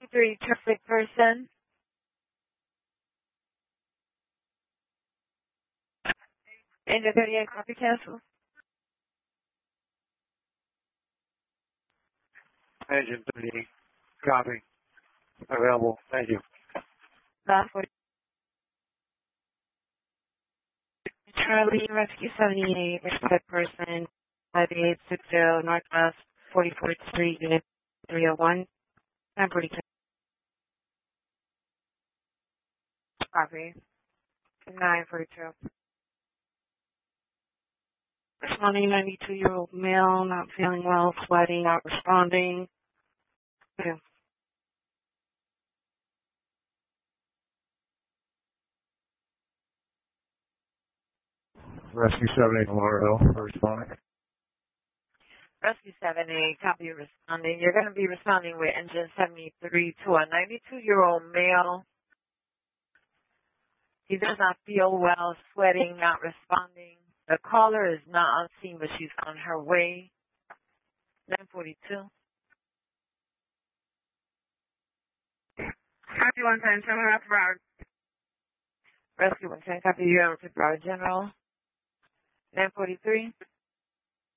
943 traffic person. Engine 38, copy cancel. Engine 38, copy. Available. Thank you. 940. Charlie, Rescue 78, traffic person, 5860 Northwest 44th Street, Unit 301. 940. Copy. 942. Responding 92-year-old male, not feeling well, sweating, not responding. Yeah. Rescue 78, Lauderdale, responding. Rescue 78, copy responding. You're going to be responding with engine 73 to a 92-year-old male. He does not feel well, sweating, not responding. The caller is not on scene, but she's on her way. 942. Copy 110, tell her after hours. Rescue 110, copy you over to Broward General. 943.